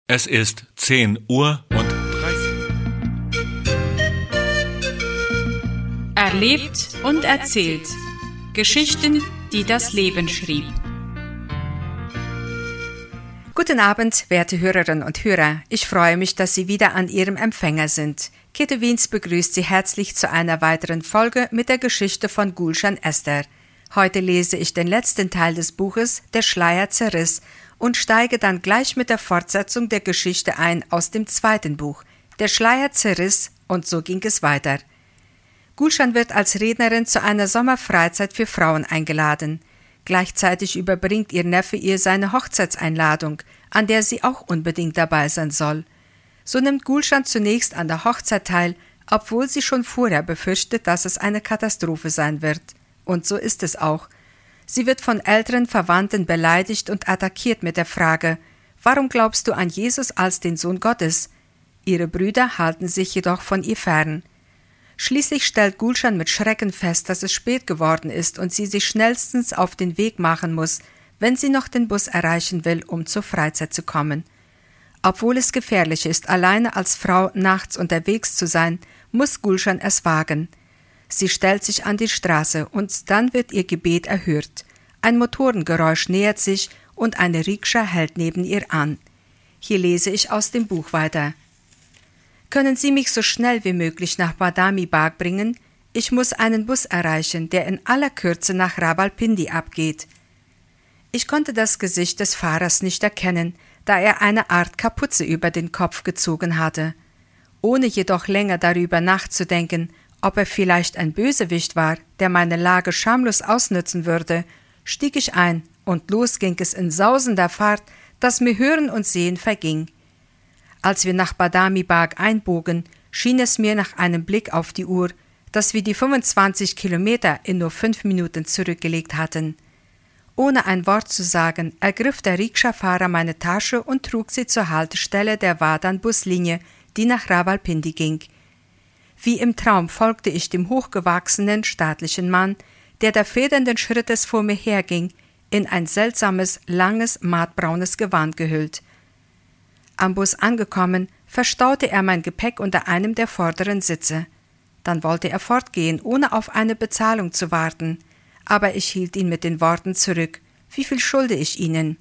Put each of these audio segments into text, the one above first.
Es ist 10:30 Uhr. Erlebt und erzählt. Geschichten, die das Leben schrieb. Guten Abend, werte Hörerinnen und Hörer. Ich freue mich, dass Sie wieder an Ihrem Empfänger sind. Käthe Wiens begrüßt Sie herzlich zu einer weiteren Folge mit der Geschichte von Gulshan Esther. Heute lese ich den letzten Teil des Buches Der Schleier zerriss und steige dann gleich mit der Fortsetzung der Geschichte ein aus dem zweiten Buch. Der Schleier zerriss und so ging es weiter. Gulshan wird als Rednerin zu einer Sommerfreizeit für Frauen eingeladen. Gleichzeitig überbringt ihr Neffe ihr seine Hochzeitseinladung, an der sie auch unbedingt dabei sein soll. So nimmt Gulshan zunächst an der Hochzeit teil, obwohl sie schon vorher befürchtet, dass es eine Katastrophe sein wird. Und so ist es auch. Sie wird von älteren Verwandten beleidigt und attackiert mit der Frage: Warum glaubst du an Jesus als den Sohn Gottes? Ihre Brüder halten sich jedoch von ihr fern. Schließlich stellt Gulshan mit Schrecken fest, dass es spät geworden ist und sie sich schnellstens auf den Weg machen muss, wenn sie noch den Bus erreichen will, um zur Freizeit zu kommen. Obwohl es gefährlich ist, alleine als Frau nachts unterwegs zu sein, muss Gulshan es wagen. Sie stellt sich an die Straße und dann wird ihr Gebet erhört. Ein Motorengeräusch nähert sich und eine Rikscha hält neben ihr an. Hier lese ich aus dem Buch weiter. Können Sie mich so schnell wie möglich nach Badami Bagh bringen? Ich muss einen Bus erreichen, der in aller Kürze nach Rawalpindi abgeht. Ich konnte das Gesicht des Fahrers nicht erkennen, da er eine Art Kapuze über den Kopf gezogen hatte. Ohne jedoch länger darüber nachzudenken, ob er vielleicht ein Bösewicht war, der meine Lage schamlos ausnützen würde, stieg ich ein und los ging es in sausender Fahrt, dass mir Hören und Sehen verging. Als wir nach Badami Bagh einbogen, schien es mir nach einem Blick auf die Uhr, dass wir die 25 Kilometer in nur 5 Minuten zurückgelegt hatten. Ohne ein Wort zu sagen, ergriff der Rikscha-Fahrer meine Tasche und trug sie zur Haltestelle der Wadan-Buslinie, die nach Rawalpindi ging. Wie im Traum folgte ich dem hochgewachsenen, staatlichen Mann, der da federnden Schrittes vor mir herging, in ein seltsames, langes, matbraunes Gewand gehüllt. Am Bus angekommen, verstaute er mein Gepäck unter einem der vorderen Sitze. Dann wollte er fortgehen, ohne auf eine Bezahlung zu warten. Aber ich hielt ihn mit den Worten zurück. Wie viel schulde ich Ihnen?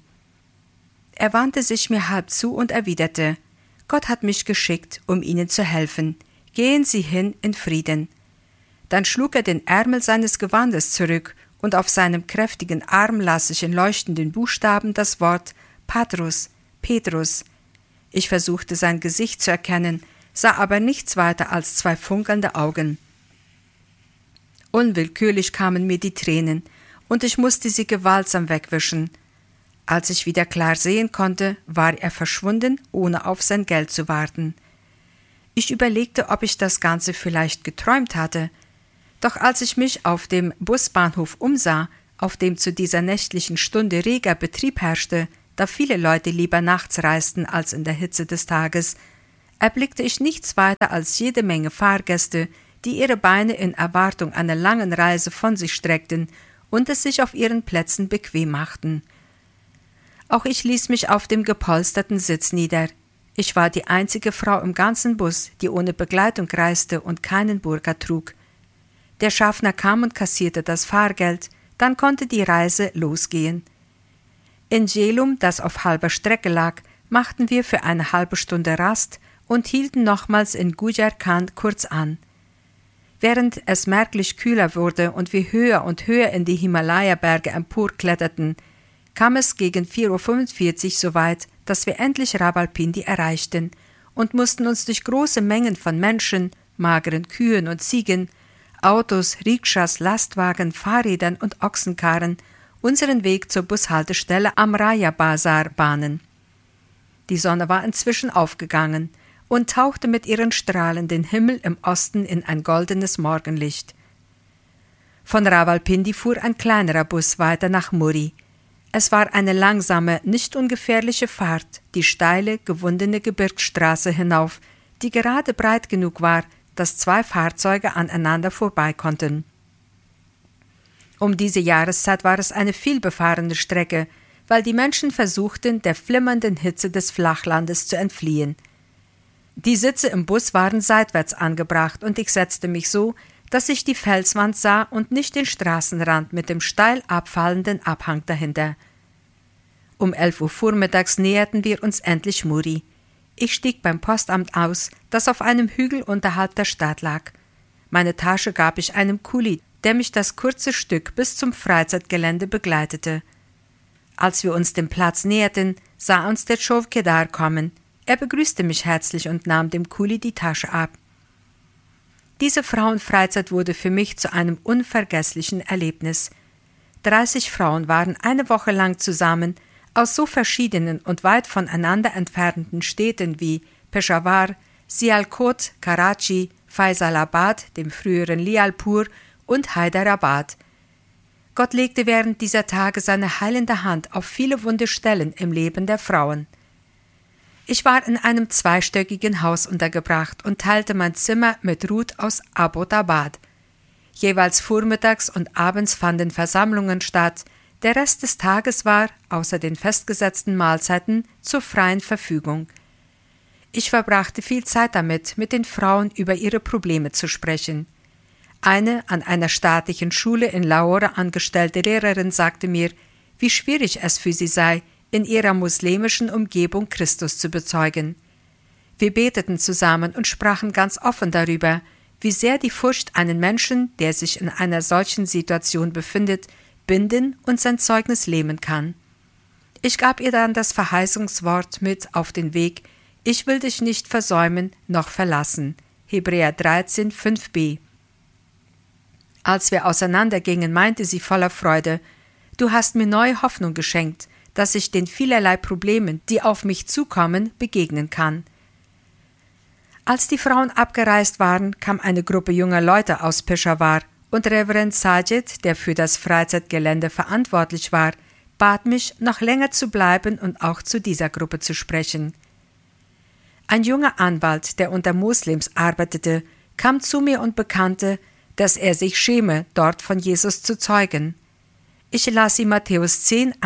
Er wandte sich mir halb zu und erwiderte: Gott hat mich geschickt, um Ihnen zu helfen. Gehen Sie hin in Frieden. Dann schlug er den Ärmel seines Gewandes zurück und auf seinem kräftigen Arm las ich in leuchtenden Buchstaben das Wort Patrus, Petrus. Ich versuchte sein Gesicht zu erkennen, sah aber nichts weiter als 2 funkelnde Augen. Unwillkürlich kamen mir die Tränen, und ich musste sie gewaltsam wegwischen. Als ich wieder klar sehen konnte, war er verschwunden, ohne auf sein Geld zu warten. Ich überlegte, ob ich das Ganze vielleicht geträumt hatte. Doch als ich mich auf dem Busbahnhof umsah, auf dem zu dieser nächtlichen Stunde reger Betrieb herrschte, da viele Leute lieber nachts reisten als in der Hitze des Tages, erblickte ich nichts weiter als jede Menge Fahrgäste, die ihre Beine in Erwartung einer langen Reise von sich streckten und es sich auf ihren Plätzen bequem machten. Auch ich ließ mich auf dem gepolsterten Sitz nieder. Ich war die einzige Frau im ganzen Bus, die ohne Begleitung reiste und keinen Burka trug. Der Schaffner kam und kassierte das Fahrgeld, dann konnte die Reise losgehen. In Jhelum, das auf halber Strecke lag, machten wir für eine halbe Stunde Rast und hielten nochmals in Gujarkand kurz an. Während es merklich kühler wurde und wir höher und höher in die Himalaya-Berge emporkletterten, kam es gegen 4:45 Uhr so weit, dass wir endlich Rawalpindi erreichten und mussten uns durch große Mengen von Menschen, mageren Kühen und Ziegen, Autos, Rikschas, Lastwagen, Fahrrädern und Ochsenkarren unseren Weg zur Bushaltestelle am Raya Bazar bahnen. Die Sonne war inzwischen aufgegangen und tauchte mit ihren Strahlen den Himmel im Osten in ein goldenes Morgenlicht. Von Rawalpindi fuhr ein kleinerer Bus weiter nach Muri. Es war eine langsame, nicht ungefährliche Fahrt, die steile, gewundene Gebirgsstraße hinauf, die gerade breit genug war, dass 2 Fahrzeuge aneinander vorbei konnten. Um diese Jahreszeit war es eine vielbefahrene Strecke, weil die Menschen versuchten, der flimmernden Hitze des Flachlandes zu entfliehen. Die Sitze im Bus waren seitwärts angebracht und ich setzte mich so, dass ich die Felswand sah und nicht den Straßenrand mit dem steil abfallenden Abhang dahinter. Um 11 Uhr vormittags näherten wir uns endlich Muri. Ich stieg beim Postamt aus, das auf einem Hügel unterhalb der Stadt lag. Meine Tasche gab ich einem Kuli, der mich das kurze Stück bis zum Freizeitgelände begleitete. Als wir uns dem Platz näherten, sah uns der Chowkedar kommen. Er begrüßte mich herzlich und nahm dem Kuli die Tasche ab. Diese Frauenfreizeit wurde für mich zu einem unvergesslichen Erlebnis. 30 Frauen waren eine Woche lang zusammen, aus so verschiedenen und weit voneinander entfernten Städten wie Peshawar, Sialkot, Karachi, Faisalabad, dem früheren Lialpur und Hyderabad. Gott legte während dieser Tage seine heilende Hand auf viele wunde Stellen im Leben der Frauen. Ich war in einem zweistöckigen Haus untergebracht und teilte mein Zimmer mit Ruth aus Abbottabad. Jeweils vormittags und abends fanden Versammlungen statt. Der Rest des Tages war, außer den festgesetzten Mahlzeiten, zur freien Verfügung. Ich verbrachte viel Zeit damit, mit den Frauen über ihre Probleme zu sprechen. Eine an einer staatlichen Schule in Lahore angestellte Lehrerin sagte mir, wie schwierig es für sie sei, in ihrer muslimischen Umgebung Christus zu bezeugen. Wir beteten zusammen und sprachen ganz offen darüber, wie sehr die Furcht einen Menschen, der sich in einer solchen Situation befindet, binden und sein Zeugnis lähmen kann. Ich gab ihr dann das Verheißungswort mit auf den Weg, ich will dich nicht versäumen noch verlassen. Hebräer 13, 5b. Als wir auseinandergingen, meinte sie voller Freude, du hast mir neue Hoffnung geschenkt, dass ich den vielerlei Problemen, die auf mich zukommen, begegnen kann. Als die Frauen abgereist waren, kam eine Gruppe junger Leute aus Peshawar und Reverend Sajid, der für das Freizeitgelände verantwortlich war, bat mich, noch länger zu bleiben und auch zu dieser Gruppe zu sprechen. Ein junger Anwalt, der unter Moslems arbeitete, kam zu mir und bekannte, dass er sich schäme, dort von Jesus zu zeugen. Ich las ihm Matthäus 10,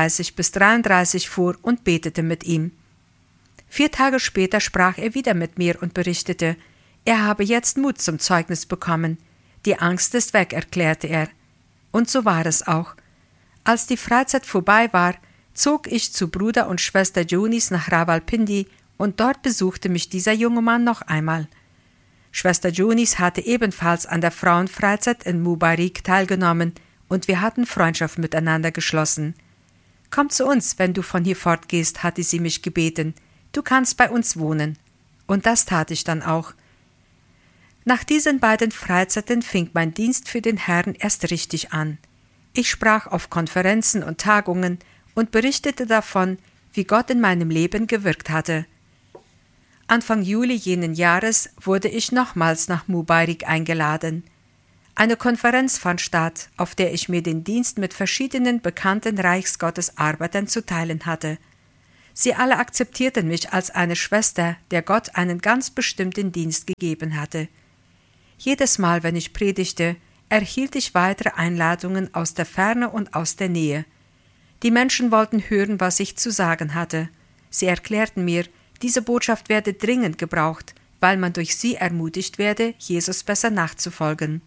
31-33 vor und betete mit ihm. 4 Tage später sprach er wieder mit mir und berichtete, er habe jetzt Mut zum Zeugnis bekommen. Die Angst ist weg, erklärte er. Und so war es auch. Als die Freizeit vorbei war, zog ich zu Bruder und Schwester Junis nach Rawalpindi und dort besuchte mich dieser junge Mann noch einmal. Schwester Junis hatte ebenfalls an der Frauenfreizeit in Mubarak teilgenommen und wir hatten Freundschaft miteinander geschlossen. Komm zu uns, wenn du von hier fortgehst, hatte sie mich gebeten. Du kannst bei uns wohnen. Und das tat ich dann auch. Nach diesen beiden Freizeiten fing mein Dienst für den Herrn erst richtig an. Ich sprach auf Konferenzen und Tagungen und berichtete davon, wie Gott in meinem Leben gewirkt hatte. Anfang Juli jenen Jahres wurde ich nochmals nach Mubarak eingeladen. Eine Konferenz fand statt, auf der ich mir den Dienst mit verschiedenen bekannten Reichsgottesarbeitern zu teilen hatte. Sie alle akzeptierten mich als eine Schwester, der Gott einen ganz bestimmten Dienst gegeben hatte. Jedes Mal, wenn ich predigte, erhielt ich weitere Einladungen aus der Ferne und aus der Nähe. Die Menschen wollten hören, was ich zu sagen hatte. Sie erklärten mir, diese Botschaft werde dringend gebraucht, weil man durch sie ermutigt werde, Jesus besser nachzufolgen.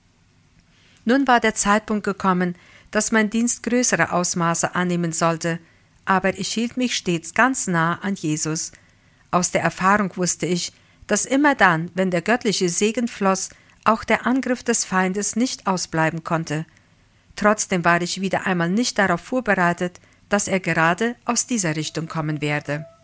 Nun war der Zeitpunkt gekommen, dass mein Dienst größere Ausmaße annehmen sollte, aber ich hielt mich stets ganz nah an Jesus. Aus der Erfahrung wusste ich, dass immer dann, wenn der göttliche Segen floss, auch der Angriff des Feindes nicht ausbleiben konnte. Trotzdem war ich wieder einmal nicht darauf vorbereitet, dass er gerade aus dieser Richtung kommen werde.